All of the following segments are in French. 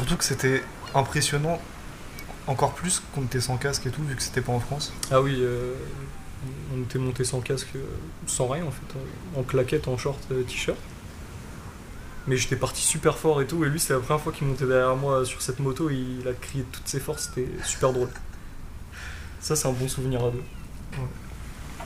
surtout que c'était impressionnant encore plus qu'on était sans casque et tout, vu que c'était pas en France. Ah oui, on était monté sans casque, sans rien en fait, en claquette, en short, t-shirt. Mais j'étais parti super fort et tout, et lui c'est la première fois qu'il montait derrière moi sur cette moto, et il a crié de toutes ses forces, c'était super drôle. Ça c'est un bon souvenir à deux. Ouais.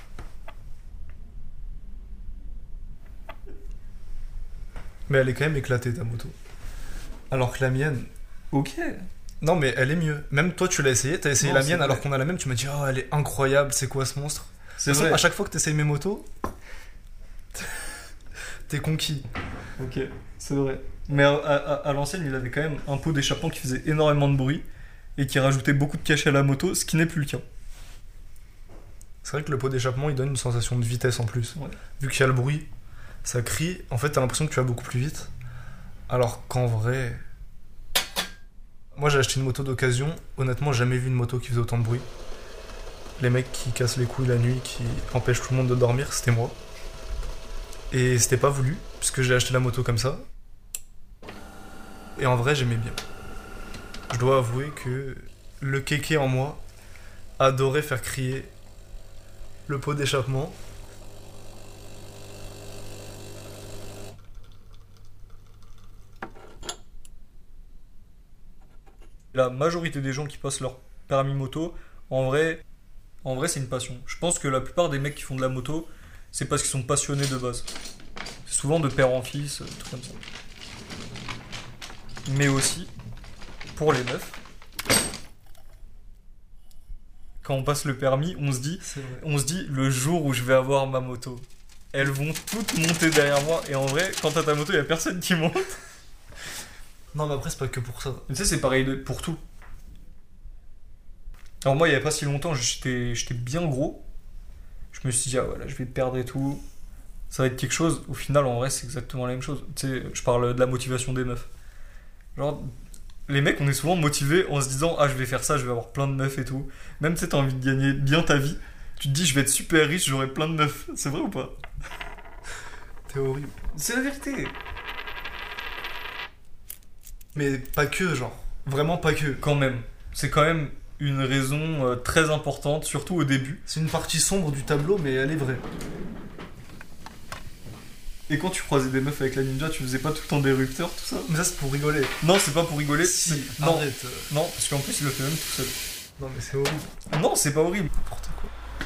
Mais elle est quand même éclatée ta moto. Alors que la mienne... Ok. Non mais elle est mieux. Même toi tu l'as essayé, t'as essayé Non, la c'est mienne vrai. alors qu'on a la même, tu m'as dit oh elle est incroyable, c'est quoi ce monstre? C'est De toute façon, vrai. à chaque fois que t'essayes mes motos, t'es conquis. Ok, c'est vrai. Mais à l'ancienne, il avait quand même un pot d'échappement qui faisait énormément de bruit et qui rajoutait beaucoup de cachet à la moto, ce qui n'est plus le cas. C'est vrai que le pot d'échappement il donne une sensation de vitesse en plus. Ouais. Vu qu'il y a le bruit, ça crie, en fait t'as l'impression que tu vas beaucoup plus vite. Alors qu'en vrai... Moi j'ai acheté une moto d'occasion, honnêtement j'ai jamais vu une moto qui faisait autant de bruit. Les mecs qui cassent les couilles la nuit, qui empêchent tout le monde de dormir, c'était moi. Et c'était pas voulu, puisque j'ai acheté la moto comme ça. Et en vrai j'aimais bien. Je dois avouer que le kéké en moi adorait faire crier le pot d'échappement. La majorité des gens qui passent leur permis moto, en vrai c'est une passion. Je pense que la plupart des mecs qui font de la moto, c'est parce qu'ils sont passionnés de base. C'est souvent de père en fils, tout comme ça. Mais aussi, pour les meufs, quand on passe le permis, on se dit le jour où je vais avoir ma moto, elles vont toutes monter derrière moi. Et en vrai, quand t'as ta moto, il y a personne qui monte. Non mais après c'est pas que pour ça. Mais tu sais, c'est pareil pour tout. Alors moi, il y avait pas si longtemps, j'étais bien gros. Je me suis dit, ah voilà, je vais perdre et tout. Ça va être quelque chose. Au final, en vrai, c'est exactement la même chose. Tu sais, je parle de la motivation des meufs. Genre, les mecs, on est souvent motivés en se disant, ah, je vais faire ça, je vais avoir plein de meufs et tout. Même, tu sais, t'as envie de gagner bien ta vie. Tu te dis, je vais être super riche, j'aurai plein de meufs. C'est vrai ou pas? T'es horrible. C'est la vérité. Mais pas que, genre. Vraiment pas que. Quand même. C'est quand même une raison très importante, surtout au début. C'est une partie sombre du tableau, mais elle est vraie. Et quand tu croisais des meufs avec la ninja, tu faisais pas tout le temps des rupteurs, tout ça? Mais ça, c'est pour rigoler. Non, c'est pas pour rigoler. Si, Non, arrête. non, parce qu'en plus, il le fait même tout seul. Non, mais c'est horrible. Non, c'est pas horrible. Pourtant.